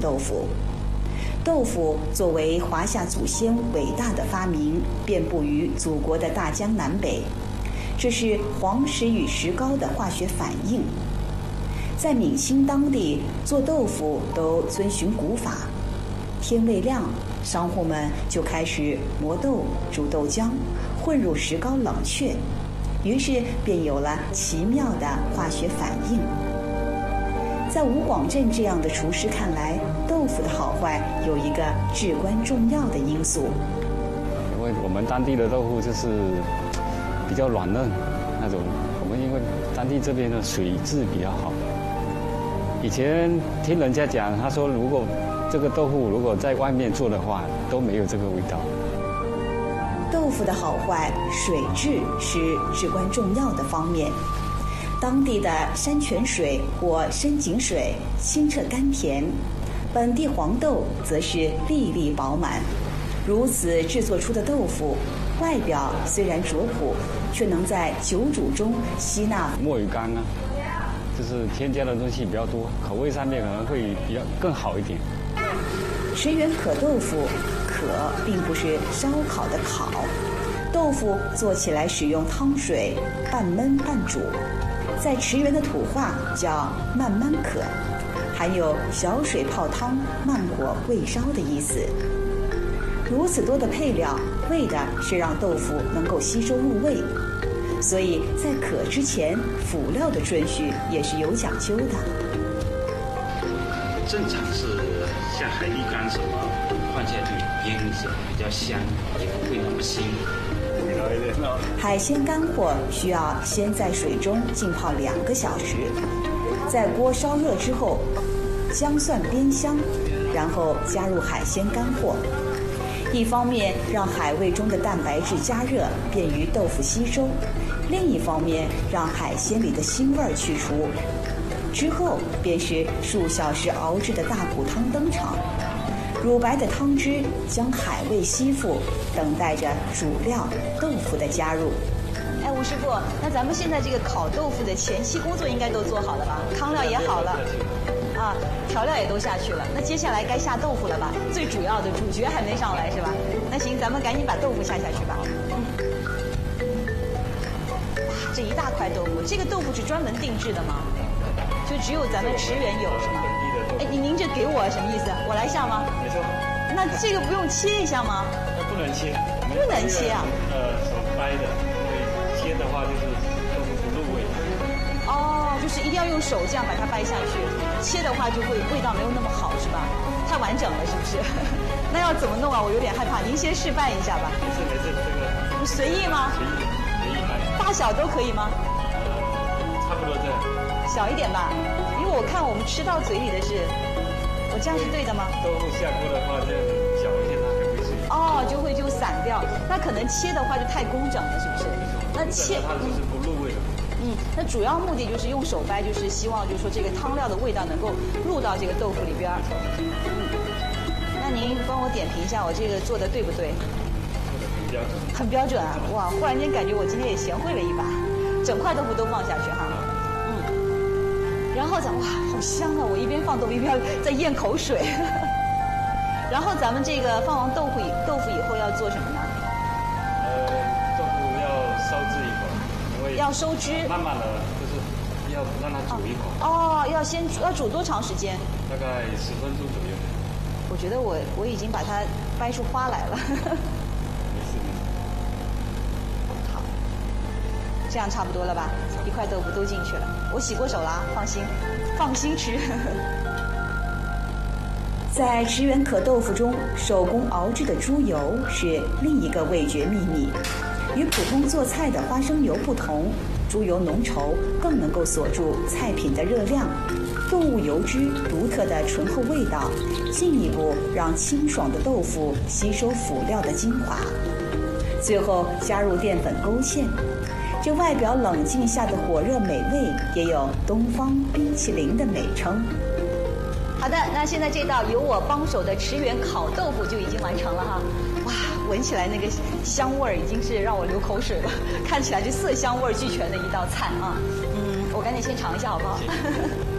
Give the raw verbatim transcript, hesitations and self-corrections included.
豆腐。豆腐作为华夏祖先伟大的发明，遍布于祖国的大江南北，这是黄石与石膏的化学反应。在闽兴当地做豆腐都遵循古法，天未亮，商户们就开始磨豆、煮豆浆，混入石膏冷却，于是便有了奇妙的化学反应。在吴广镇这样的厨师看来，豆腐的好坏有一个至关重要的因素。 因为我们当地的豆腐就是比较软嫩那种，我们因为当地这边的水质比较好。以前听人家讲，他说如果这个豆腐如果在外面做的话，都没有这个味道。 豆腐的好坏，水质是至关重要的方面。当地的山泉水或深井水清澈甘甜，本地黄豆则是粒粒饱满。如此制作出的豆腐，外表虽然拙朴，却能在久煮中吸纳墨鱼干啊，就是添加的东西比较多，口味上面可能会比较更好一点。 池源可豆腐，可并不是烧烤的烤，豆腐做起来使用汤水半焖半煮，在池源的土话叫慢慢可，含有小水泡汤、慢火煨烧的意思。如此多的配料，为的是让豆腐能够吸收入味，所以在可之前，辅料的顺序也是有讲究的。 正常是像海蛎干什么放下去腌制比较香，也不会那么腥。 海鲜干货需要先在水中浸泡两个小时，在锅烧热之后，姜蒜煸香，然后加入海鲜干货。一方面让海味中的蛋白质加热，便于豆腐吸收；另一方面让海鲜里的腥味去除。之后便是数小时熬制的大骨汤登场，乳白的汤汁将海味吸附，等待着主料豆腐的加入。 哎，吴师傅，那咱们现在这个烤豆腐的前期工作应该都做好了吧？汤料也好了，啊，调料也都下去了，那接下来该下豆腐了吧？最主要的主角还没上来是吧？那行，咱们赶紧把豆腐下下去吧。嗯。哇，这一大块豆腐，这个豆腐是专门定制的吗？就只有咱们池源有是吗？哎，您您这给我什么意思？我来下吗？ 没错。 那这个不用切一下吗？ 那不能切。 不能切啊？ 呃，手掰的，因为切的话就是豆腐不入味。 哦，就是一定要用手这样把它掰下去，切的话就会味道没有那么好是吧？太完整了是不是？那要怎么弄啊？我有点害怕，您先示范一下吧。 没事没事，这个。 随意吗？ 随意随意掰。 大小都可以吗？ 呃，差不多这样。 小一点吧，因为我看我们吃到嘴里的是，我这样是对的吗？ 豆腐下锅的话，这样小一点它还会碎。 哦，就会就散掉。那可能切的话就太工整了，是不是？那切它就是不入味的。 嗯，那主要目的就是用手掰，就是希望就是说这个汤料的味道能够入到这个豆腐里边。嗯，那您帮我点评一下，我这个做的对不对？ 做的很标准。很标准啊！哇，忽然间感觉我今天也贤惠了一把，整块豆腐都放下去哈。然后咱哇，好香啊！我一边放豆腐一边在咽口水。然后咱们这个放完豆腐以豆腐以后要做什么呢？ 呃，豆腐要烧汁一会儿，因为要收汁， 慢慢的就是要让它煮一会儿。 哦，要先煮，要煮多长时间？ 大概十分钟左右。 我觉得我我已经把它掰出花来了。 没事没事。 好，这样差不多了吧？一块豆腐都进去了。我洗过手啦，放心，放心吃。 在池源可豆腐中，手工熬制的猪油是另一个味觉秘密。与普通做菜的花生油不同，猪油浓稠，更能够锁住菜品的热量。动物油脂独特的醇厚味道，进一步让清爽的豆腐吸收辅料的精华。最后加入淀粉勾芡。这外表冷静下的火热美味，也有东方冰淇淋的美称。 好的，那现在这道由我帮手的池源烤豆腐就已经完成了哈。哇，闻起来那个香味儿已经是让我流口水了，看起来就色香味俱全的一道菜啊。嗯，我赶紧先尝一下好不好？